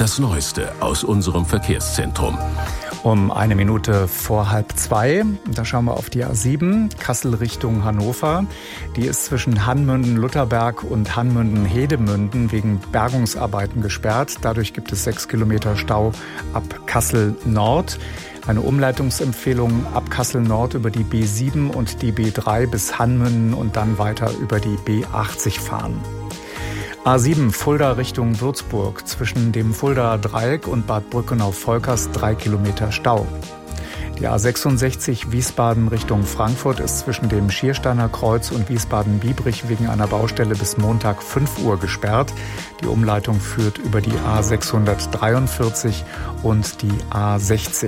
Das Neueste aus unserem Verkehrszentrum. Um 1 Minute vor 1:30, da schauen wir auf die A7, Kassel Richtung Hannover. Die ist zwischen Hanmünden-Lutherberg und Hanmünden-Hedemünden wegen Bergungsarbeiten gesperrt. Dadurch gibt es 6 Kilometer Stau ab Kassel Nord. Eine Umleitungsempfehlung ab Kassel Nord über die B7 und die B3 bis Hanmünden und dann weiter über die B80 fahren. A7 Fulda Richtung Würzburg. Zwischen dem Fuldaer Dreieck und Bad Brückenau-Volkers 3 Kilometer Stau. Die A66 Wiesbaden Richtung Frankfurt ist zwischen dem Schiersteiner Kreuz und Wiesbaden-Biebrich wegen einer Baustelle bis Montag 5 Uhr gesperrt. Die Umleitung führt über die A643 und die A60.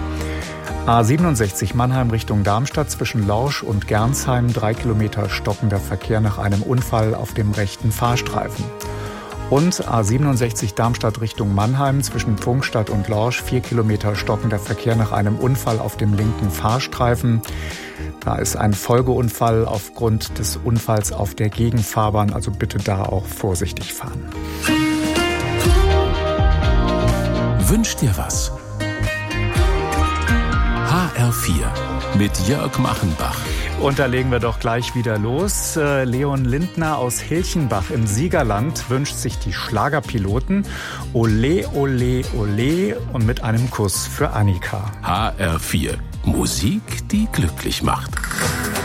A67 Mannheim Richtung Darmstadt zwischen Lorsch und Gernsheim 3 Kilometer stockender Verkehr nach einem Unfall auf dem rechten Fahrstreifen. Und A67 Darmstadt Richtung Mannheim zwischen Pfungstadt und Lorsch 4 Kilometer stockender Verkehr nach einem Unfall auf dem linken Fahrstreifen. Da ist ein Folgeunfall aufgrund des Unfalls auf der Gegenfahrbahn, also bitte da auch vorsichtig fahren. Wünsch dir was? HR4 mit Jörg Machenbach. Und da legen wir doch gleich wieder los. Leon Lindner aus Hilchenbach im Siegerland wünscht sich die Schlagerpiloten Ole, Ole, Ole und mit einem Kuss für Annika. HR4, Musik, die glücklich macht.